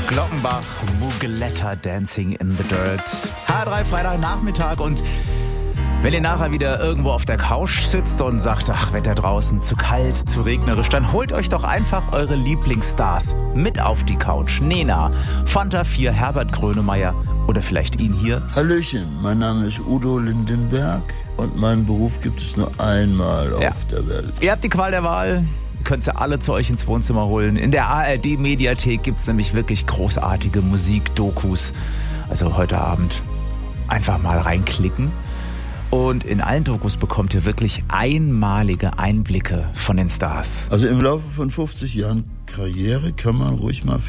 Glockenbach, Muggeletta, Dancing in the Dirt. H3 Freitagnachmittag, und wenn ihr nachher wieder irgendwo auf der Couch sitzt und sagt, ach, Wetter draußen zu kalt, zu regnerisch, dann holt euch doch einfach eure Lieblingsstars mit auf die Couch. Nena, Fanta 4, Herbert Grönemeyer oder vielleicht ihn hier. Hallöchen, mein Name ist Udo Lindenberg und meinen Beruf gibt es nur einmal auf der Welt. Ihr habt die Qual der Wahl. Könnt ihr alle zu euch ins Wohnzimmer holen. In der ARD-Mediathek gibt es nämlich wirklich großartige Musikdokus. Also heute Abend einfach mal reinklicken. Und in allen Dokus bekommt ihr wirklich einmalige Einblicke von den Stars. Also im Laufe von 50 Jahren Karriere kann man ruhig mal